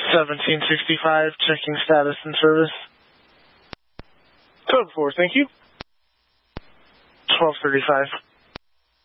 1765, checking status and service. Code 4, thank you. 1235.